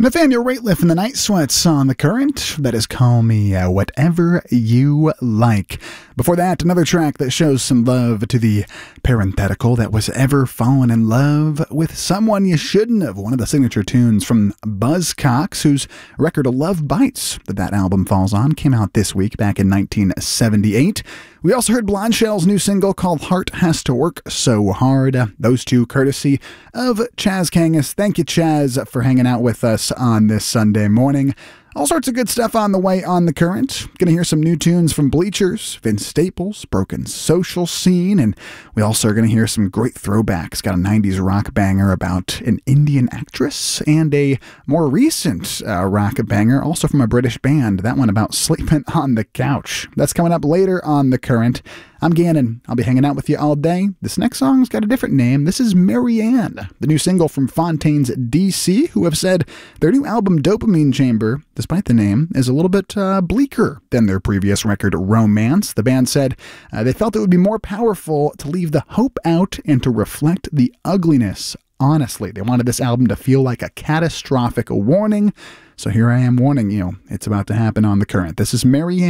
Nathaniel Rateliff and the Night Sweats on The Current. That is Call Me Whatever You Like. Before that, another track that shows some love to the parenthetical that was ever fallen in love with someone you shouldn't have. One of the signature tunes from Buzzcocks, whose record Love Bites that album falls on, came out this week back in 1978. We also heard Blonde Shell's new single called Heart Has to Work So Hard. Those two courtesy of Chaz Kangas. Thank you, Chaz, for hanging out with us on this Sunday morning. All sorts of good stuff on the way on The Current. Gonna hear some new tunes from Bleachers, Vince Staples, Broken Social Scene, and we also are gonna hear some great throwbacks. Got a 90s rock banger about an Indian actress and a more recent rock banger, also from a British band. That one about sleeping on the couch. That's coming up later on The Current. I'm Gannon. I'll be hanging out with you all day. This next song's got a different name. This is Marianne, the new single from Fontaines DC, who have said their new album Dopamine Chamber, despite the name, is a little bit bleaker than their previous record Romance. The band said they felt it would be more powerful to leave the hope out and to reflect the ugliness. Honestly, they wanted this album to feel like a catastrophic warning. So here I am warning you, it's about to happen on The Current. This is Marianne.